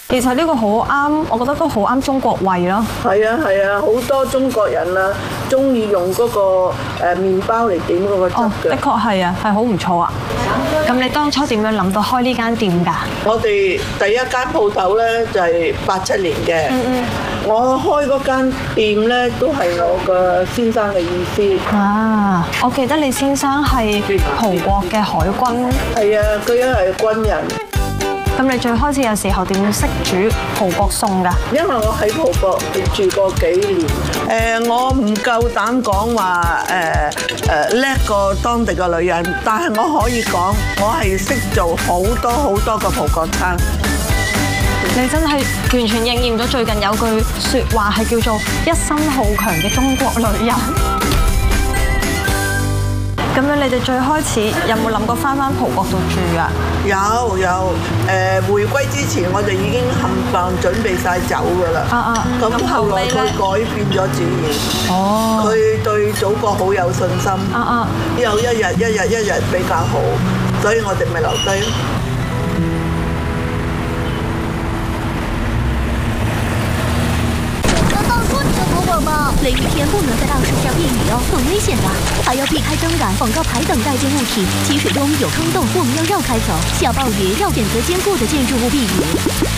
其實呢個好啱，我覺得都好啱中國胃咯。 係啊係啊，好多中國人啊，中意用嗰個麵包嚟點嗰個汁嘅。 的確係啊，係好唔錯啊。咁你當初點樣諗到開呢間店㗎？ 我哋第一間鋪頭咧就係87年嘅。我開嗰間店咧都係我個先生嘅意思。 啊，我記得你先生係葡國嘅海軍。 係啊，佢因係軍人。 咁你最開始有時候點識煮葡國餸㗎？ 因為我喺葡國住過幾年，我唔夠膽講話叻過當地嘅女人，但係我可以講，我係識做好多個葡國餐。 你真係完全應驗咗最近有句説話係叫做一身好強嘅中國女人。咁樣你哋最開始有冇諗過翻葡國度住啊？ 有，回歸之前我哋已經冚唪準備晒走㗎啦。咁後來佢改變咗主意。哦。佢對祖國好有信心。有一日比較好，所以我哋咪留低咯。 雷雨天不能在大树下避雨哦，很危险的，还要避开灯杆、广告牌等带尖物体。积水中有坑洞，我们要绕开走。下暴雨要选择坚固的建筑物避雨。